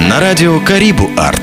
на радио Карибу Арт.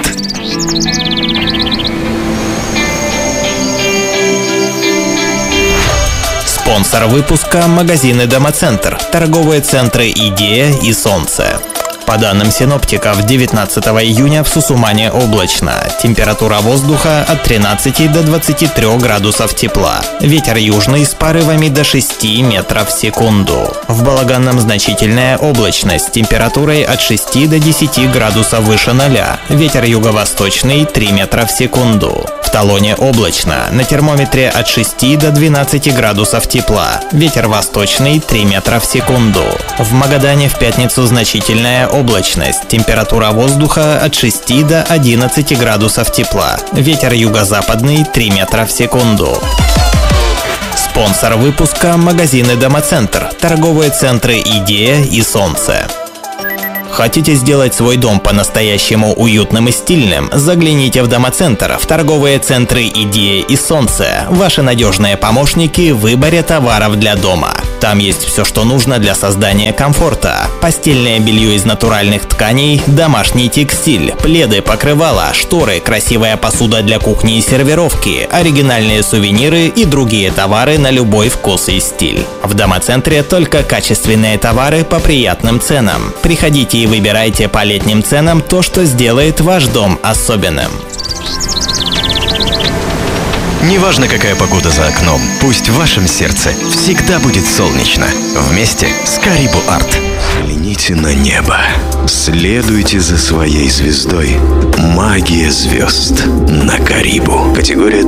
Спонсор выпуска – магазины «Домоцентр», торговые центры «Идея» и «Солнце». По данным синоптиков, 19 июня в Сусумане облачно. Температура воздуха от 13 до 23 градусов тепла. Ветер южный с порывами до 6 метров в секунду. В Балаганном значительная облачность с температурой от 6 до 10 градусов выше 0. Ветер юго-восточный 3 метра в секунду. В Талоне облачно. На термометре от 6 до 12 градусов тепла. Ветер восточный 3 метра в секунду. В Магадане в пятницу значительная облачность. Температура воздуха от 6 до 11 градусов тепла. Ветер юго-западный 3 метра в секунду. Спонсор выпуска – магазины «Домоцентр», торговые центры «Идея» и «Солнце». Хотите сделать свой дом по-настоящему уютным и стильным? Загляните в Домоцентр, в торговые центры «Идея» и «Солнце». Ваши надежные помощники в выборе товаров для дома. Там есть все, что нужно для создания комфорта. Постельное белье из натуральных тканей, домашний текстиль, пледы, покрывала, шторы, красивая посуда для кухни и сервировки, оригинальные сувениры и другие товары на любой вкус и стиль. В Домоцентре только качественные товары по приятным ценам. Приходите и выбирайте по летним ценам то, что сделает ваш дом особенным. Неважно, какая погода за окном, пусть в вашем сердце всегда будет солнечно. Вместе с Карибу Арт. Взгляните на небо. Следуйте за своей звездой. Магия звезд на Карибу. Категория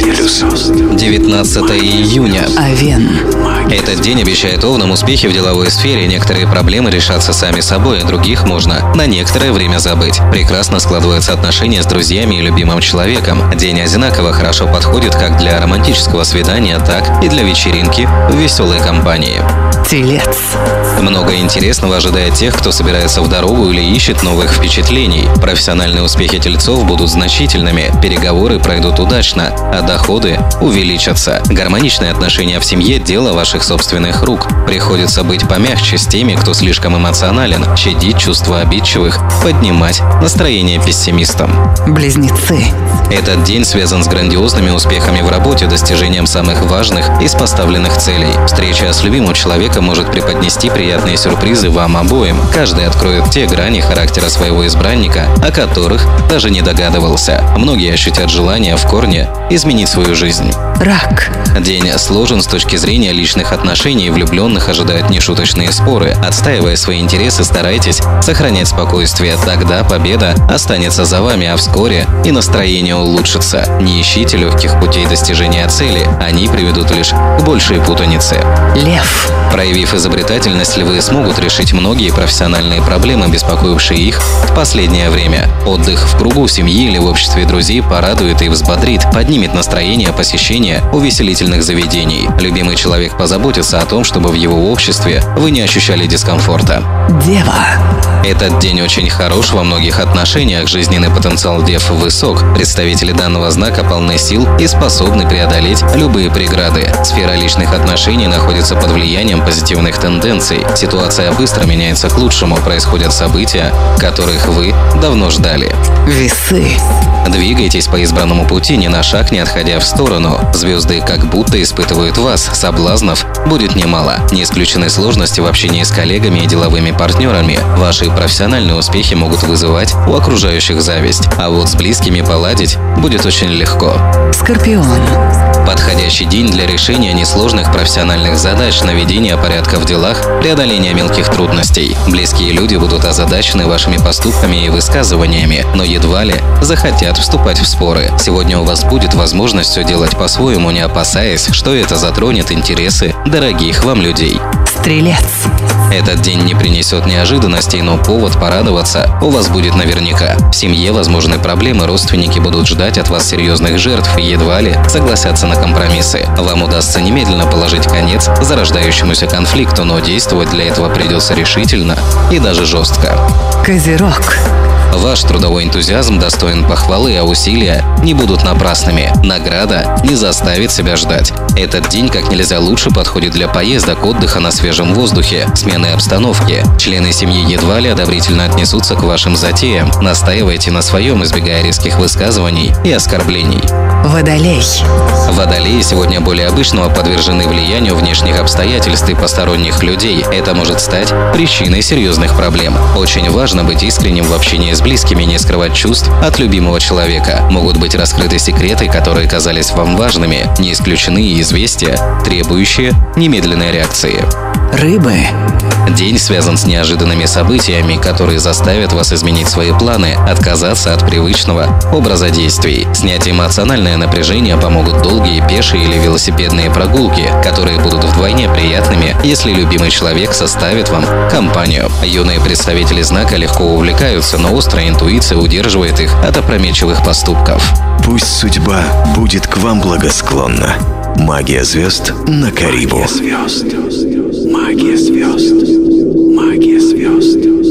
12+. 19 июня. Овен. Этот день обещает овнам успехи в деловой сфере. Некоторые проблемы решатся сами собой, а других можно на некоторое время забыть. Прекрасно складываются отношения с друзьями и любимым человеком. День одинаково хорошо подходит как для романтического свидания, так и для вечеринки в веселой компании. Телец. Много интересного ожидает тех, кто собирается в дорогу или ищет новых впечатлений. Профессиональные успехи тельцов будут значительными, переговоры пройдут удачно, а доходы увеличатся. Гармоничные отношения в семье – дело ваших собственных рук. Приходится быть помягче с теми, кто слишком эмоционален, щадить чувства обидчивых, поднимать настроение пессимистам. Близнецы. Этот день связан с грандиозными успехами в работе, достижением самых важных из поставленных целей. Встреча с любимым человеком может преподнести приятные сюрпризы вам обоим. Каждый откроет те грани характера своего избранника, о которых даже не догадывался. Многие ощутят желание в корне изменить свою жизнь. Рак. День сложен с точки зрения личных отношений. Влюбленных ожидают нешуточные споры. Отстаивая свои интересы, старайтесь сохранять спокойствие. Тогда победа останется за вами, а вскоре и настроение улучшится. Не ищите легких путей достижения цели. Они приведут лишь к большей путанице. Лев. Проявив изобретательность, львы смогут решить многие профессиональные проблемы, беспокоившие их в последнее время. Отдых в кругу семьи или в обществе друзей порадует и взбодрит, поднимет настроение посещения увеселительных заведений. Любимый человек позаботится о том, чтобы в его обществе вы не ощущали дискомфорта. Дева. Этот день очень хорош во многих отношениях. Жизненный потенциал дев высок. Представители данного знака полны сил и способны преодолеть любые преграды. Сфера личных отношений находится под влиянием позитивных тенденций. Ситуация быстро меняется к лучшему. Происходят события, которых вы давно ждали. Весы. Двигайтесь по избранному пути, ни на шаг не отходя в сторону. Звезды как будто испытывают вас. Соблазнов будет немало. Не исключены сложности в общении с коллегами и деловыми партнерами. Ваши профессиональные успехи могут вызывать у окружающих зависть. А вот с близкими поладить будет очень легко. Скорпион. Подходящий день для решения несложных профессиональных задач, наведения порядка в делах, преодоления мелких трудностей. Близкие люди будут озадачены вашими поступками и высказываниями, но едва ли захотят вступать в споры. Сегодня у вас будет возможность все делать по-своему, не опасаясь, что это затронет интересы дорогих вам людей. Стрелец. Этот день не принесет неожиданностей, но повод порадоваться у вас будет наверняка. В семье возможны проблемы, родственники будут ждать от вас серьезных жертв и едва ли согласятся на компромиссы. Вам удастся немедленно положить конец зарождающемуся конфликту, но действовать для этого придется решительно и даже жестко. Козерог. Ваш трудовой энтузиазм достоин похвалы, а усилия не будут напрасными. Награда не заставит себя ждать. Этот день как нельзя лучше подходит для поездок, отдыха на свежем воздухе, смены обстановки. Члены семьи едва ли одобрительно отнесутся к вашим затеям. Настаивайте на своем, избегая резких высказываний и оскорблений. Водолей. Водолеи сегодня более обычного подвержены влиянию внешних обстоятельств и посторонних людей. Это может стать причиной серьезных проблем. Очень важно быть искренним в общении с близкими, не скрывать чувств от любимого человека. Могут быть раскрыты секреты, которые казались вам важными. Не исключены и известия, требующие немедленной реакции. Рыбы. День связан с неожиданными событиями, которые заставят вас изменить свои планы, отказаться от привычного образа действий. Снять эмоциональное напряжение помогут долгие пешие или велосипедные прогулки, которые будут вдвойне приятными, если любимый человек составит вам компанию. Юные представители знака легко увлекаются, но острая интуиция удерживает их от опрометчивых поступков. Пусть судьба будет к вам благосклонна. Магия звезд на Карибу. Магия звезд. Магия звезд. Магия звезд.